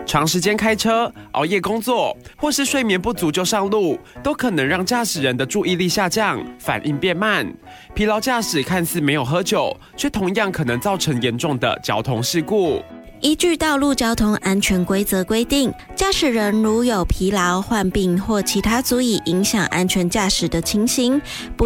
长时间开车、熬夜工作，或是睡眠不足就上路，都可能让驾驶人的注意力下降，反应变慢。疲劳驾驶看似没有喝酒，却同样可能造成严重的交通事故。 依据道路交通安全规则规定，驾驶人如有疲劳、患病或其他足以影响安全驾驶的情形，不